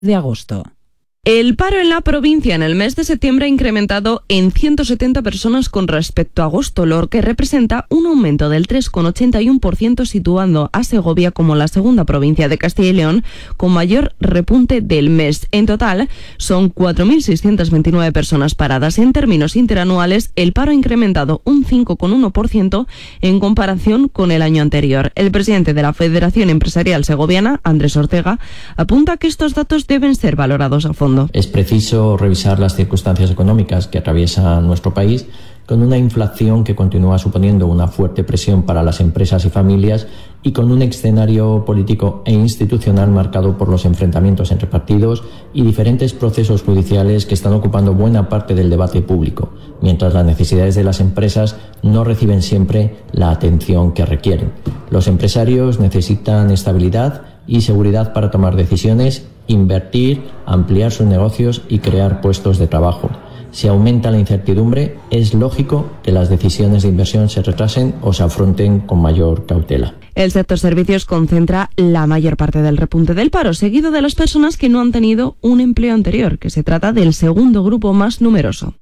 de agosto. El paro en la provincia en el mes de septiembre ha incrementado en 170 personas con respecto a agosto, lo que representa un aumento del 3,81%, situando a Segovia como la segunda provincia de Castilla y León con mayor repunte del mes. En total, son 4.629 personas paradas. En términos interanuales, el paro ha incrementado un 5,1% en comparación con el año anterior. El presidente de la Federación Empresarial Segoviana, Andrés Ortega, apunta que estos datos deben ser valorados a fondo. Es preciso revisar las circunstancias económicas que atraviesa nuestro país, con una inflación que continúa suponiendo una fuerte presión para las empresas y familias y con un escenario político e institucional marcado por los enfrentamientos entre partidos y diferentes procesos judiciales que están ocupando buena parte del debate público, mientras las necesidades de las empresas no reciben siempre la atención que requieren. Los empresarios necesitan estabilidad y seguridad para tomar decisiones, invertir, ampliar sus negocios y crear puestos de trabajo. Si aumenta la incertidumbre, es lógico que las decisiones de inversión se retrasen o se afronten con mayor cautela. El sector servicios concentra la mayor parte del repunte del paro, seguido de las personas que no han tenido un empleo anterior, que se trata del segundo grupo más numeroso.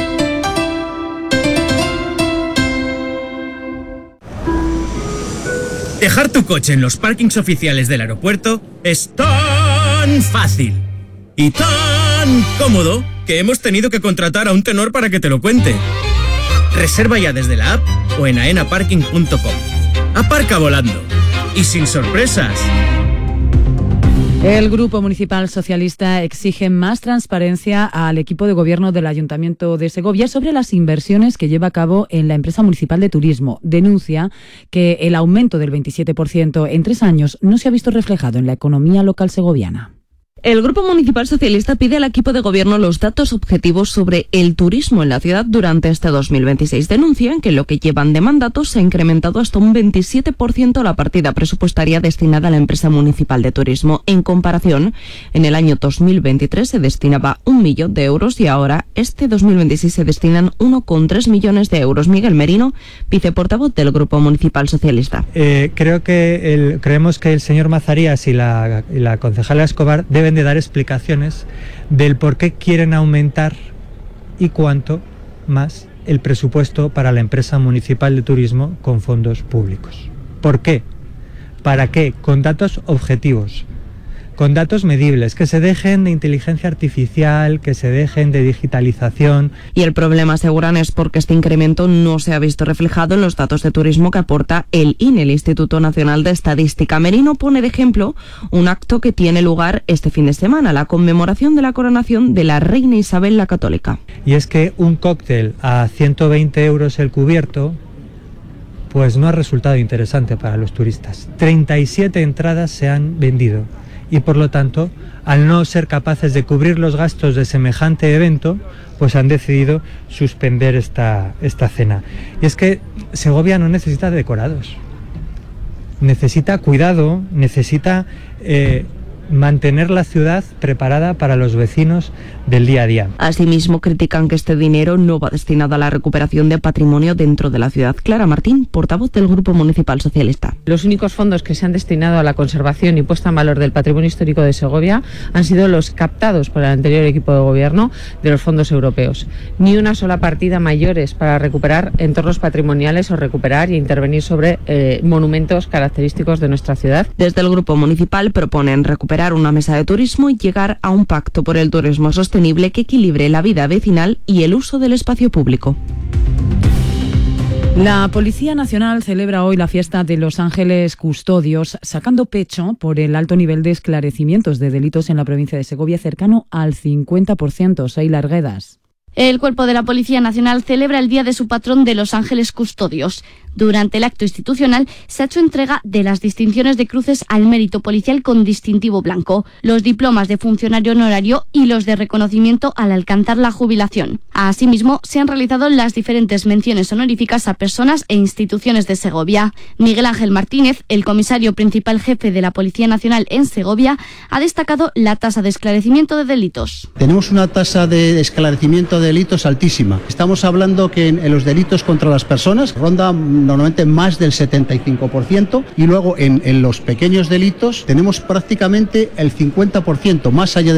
Dejar tu coche en los parkings oficiales del aeropuerto es tan fácil y tan cómodo que hemos tenido que contratar a un tenor para que te lo cuente. Reserva ya desde la app o en aenaparking.com. Aparca volando y sin sorpresas. El Grupo Municipal Socialista exige más transparencia al equipo de gobierno del Ayuntamiento de Segovia sobre las inversiones que lleva a cabo en la empresa municipal de turismo. Denuncia que el aumento del 27% en 3 años no se ha visto reflejado en la economía local segoviana. El Grupo Municipal Socialista pide al equipo de gobierno los datos objetivos sobre el turismo en la ciudad durante este 2026. Denuncian que en lo que llevan de mandato se ha incrementado hasta un 27% la partida presupuestaria destinada a la empresa municipal de turismo. En comparación, en el año 2023 se destinaba 1 millón de euros y ahora este 2026 se destinan 1,3 millones de euros. Miguel Merino, viceportavoz del Grupo Municipal Socialista. Creemos que el señor Mazarías y la concejala Escobar deben de dar explicaciones del por qué quieren aumentar y cuánto más el presupuesto para la empresa municipal de turismo con fondos públicos. ¿Por qué? ¿Para qué? Con datos objetivos, con datos medibles, que se dejen de inteligencia artificial, que se dejen de digitalización. Y el problema, aseguran, es porque este incremento no se ha visto reflejado en los datos de turismo que aporta el INE, el Instituto Nacional de Estadística. Merino pone de ejemplo un acto que tiene lugar este fin de semana, la conmemoración de la coronación de la reina Isabel la Católica. Y es que un cóctel a 120 euros el cubierto pues no ha resultado interesante para los turistas. 37 entradas se han vendido. Y por lo tanto, al no ser capaces de cubrir los gastos de semejante evento, pues han decidido suspender esta cena. Y es que Segovia no necesita decorados, necesita cuidado, necesita mantener la ciudad preparada para los vecinos del día a día. Asimismo, critican que este dinero no va destinado a la recuperación de patrimonio dentro de la ciudad. Clara Martín, portavoz del Grupo Municipal Socialista. Los únicos fondos que se han destinado a la conservación y puesta en valor del patrimonio histórico de Segovia han sido los captados por el anterior equipo de gobierno de los fondos europeos. Ni una sola partida mayores para recuperar entornos patrimoniales o recuperar y intervenir sobre monumentos característicos de nuestra ciudad. Desde el Grupo Municipal proponen recuperar una mesa de turismo y llegar a un pacto por el turismo sostenible que equilibre la vida vecinal y el uso del espacio público. La Policía Nacional celebra hoy la fiesta de Los Ángeles Custodios, sacando pecho por el alto nivel de esclarecimientos de delitos en la provincia de Segovia, cercano al 50%. Seila Arguedas. El Cuerpo de la Policía Nacional celebra el día de su patrón de Los Ángeles Custodios. Durante el acto institucional se ha hecho entrega de las distinciones de cruces al mérito policial con distintivo blanco, los diplomas de funcionario honorario y los de reconocimiento al alcanzar la jubilación. Asimismo, se han realizado las diferentes menciones honoríficas a personas e instituciones de Segovia. Miguel Ángel Martínez, el comisario principal jefe de la Policía Nacional en Segovia, ha destacado la tasa de esclarecimiento de delitos. Tenemos una tasa de esclarecimiento de delitos altísima. Estamos hablando que en los delitos contra las personas ronda normalmente más del 75%, y luego en los pequeños delitos tenemos prácticamente el 50%, más allá